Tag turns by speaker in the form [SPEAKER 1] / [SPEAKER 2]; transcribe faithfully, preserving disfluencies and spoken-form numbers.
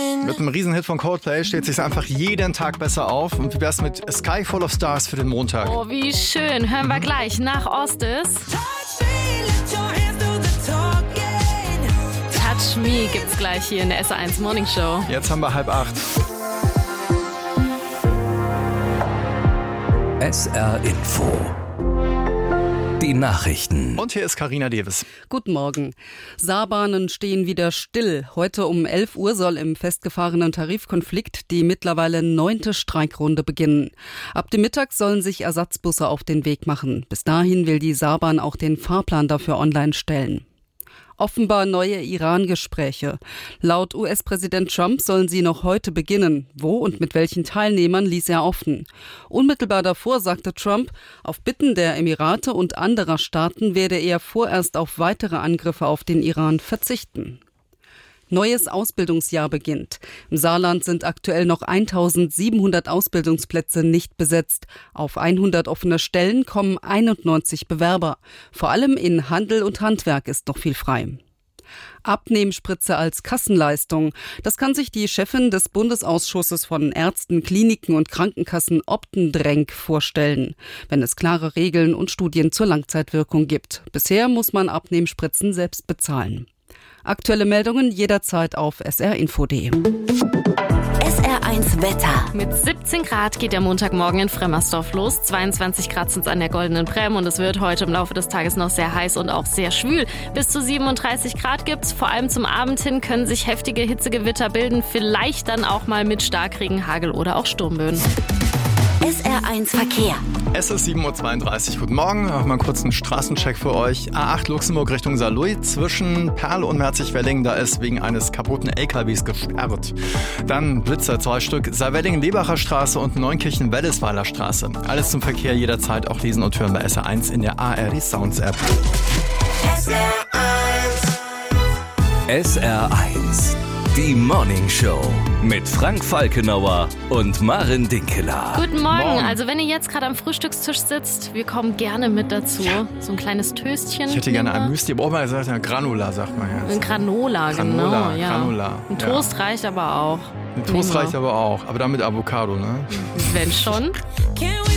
[SPEAKER 1] Mit einem Riesenhit von Coldplay steht sich einfach jeden Tag besser auf. Und wie wär's mit A Sky Full of Stars für den Montag?
[SPEAKER 2] Oh, wie schön. Hören wir gleich nach Ostis. Touch Me gibt's gleich hier in der S R eins Morning Show.
[SPEAKER 1] Jetzt haben wir halb acht.
[SPEAKER 3] S R Info. Die Nachrichten.
[SPEAKER 1] Und hier ist Carina Davis.
[SPEAKER 4] Guten Morgen. Saarbahnen stehen wieder still. Heute um elf Uhr soll im festgefahrenen Tarifkonflikt die mittlerweile neunte Streikrunde beginnen. Ab dem Mittag sollen sich Ersatzbusse auf den Weg machen. Bis dahin will die Saarbahn auch den Fahrplan dafür online stellen. Offenbar neue Iran-Gespräche. Laut U S-Präsident Trump sollen sie noch heute beginnen. Wo und mit welchen Teilnehmern ließ er offen. Unmittelbar davor sagte Trump, auf Bitten der Emirate und anderer Staaten werde er vorerst auf weitere Angriffe auf den Iran verzichten. Neues Ausbildungsjahr beginnt. Im Saarland sind aktuell noch eintausendsiebenhundert Ausbildungsplätze nicht besetzt. Auf hundert offene Stellen kommen einundneunzig Bewerber. Vor allem in Handel und Handwerk ist noch viel frei. Abnehmspritze als Kassenleistung. Das kann sich die Chefin des Bundesausschusses von Ärzten, Kliniken und Krankenkassen Optendrenk vorstellen, wenn es klare Regeln und Studien zur Langzeitwirkung gibt. Bisher muss man Abnehmspritzen selbst bezahlen. Aktuelle Meldungen jederzeit auf s r info punkt d e.
[SPEAKER 5] S R eins Wetter.
[SPEAKER 2] Mit siebzehn Grad geht der Montagmorgen in Fremmersdorf los. zweiundzwanzig Grad sind es an der Goldenen Brem und es wird heute im Laufe des Tages noch sehr heiß und auch sehr schwül. Bis zu siebenunddreißig Grad gibt's. Vor allem zum Abend hin können sich heftige Hitzegewitter bilden. Vielleicht dann auch mal mit Starkregen, Hagel oder auch Sturmböen.
[SPEAKER 5] S R eins Verkehr.
[SPEAKER 1] Es ist sieben Uhr zweiunddreißig. Guten Morgen. Noch mal kurz einen Straßencheck für euch. A acht Luxemburg Richtung Saarlouis zwischen Perl und Merzig-Welling. Da ist wegen eines kaputten L K Ws gesperrt. Dann Blitzer, zwei Stück. Saarwelling-Lebacher Straße und Neunkirchen-Wellesweiler Straße. Alles zum Verkehr jederzeit auch lesen und hören bei S R eins in der A R D Sounds App.
[SPEAKER 5] S R eins.
[SPEAKER 3] S R eins. Die Morning Show mit Frank Falkenauer und Maren Dinkeler.
[SPEAKER 2] Guten Morgen.
[SPEAKER 1] Morgen.
[SPEAKER 2] Also wenn ihr jetzt gerade am Frühstückstisch sitzt, wir kommen gerne mit dazu.
[SPEAKER 1] Ja.
[SPEAKER 2] So ein kleines Töstchen.
[SPEAKER 1] Ich hätte gerne ein Müsli. Braucht man gesagt, ja, Granola, sagt man jetzt.
[SPEAKER 2] Ein Granola,
[SPEAKER 1] Granola,
[SPEAKER 2] genau. Ja.
[SPEAKER 1] Granola.
[SPEAKER 2] Ein
[SPEAKER 1] Ja.
[SPEAKER 2] Toast reicht aber auch.
[SPEAKER 1] Ein Toast
[SPEAKER 2] Nehmen wir.
[SPEAKER 1] reicht aber auch. Aber dann mit Avocado, ne?
[SPEAKER 2] Wenn schon.